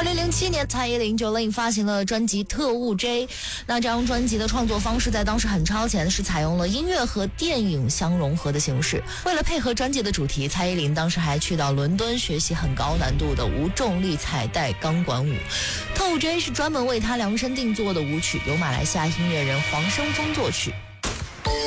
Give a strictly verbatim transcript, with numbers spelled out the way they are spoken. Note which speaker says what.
Speaker 1: 二零零七年，蔡依林 Jolin 发行了专辑《特务 J》。那这张专辑的创作方式在当时很超前，是采用了音乐和电影相融合的形式。为了配合专辑的主题，蔡依林当时还去到伦敦学习很高难度的无重力彩带钢管舞。《特务 J》是专门为她量身定做的舞曲，由马来西亚音乐人黄生峰作曲。